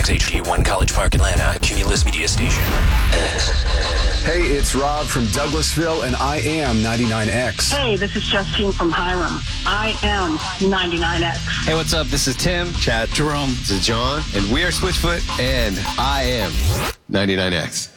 WXHD1 College Park, Atlanta, Cumulus Media Station. Hey, it's Rob from Douglasville, and I am 99X. Hey, this is Justine from Hiram. I am 99X. Hey, what's up? This is Tim, Chad, Jerome, this is John, and we are Switchfoot, and I am 99X.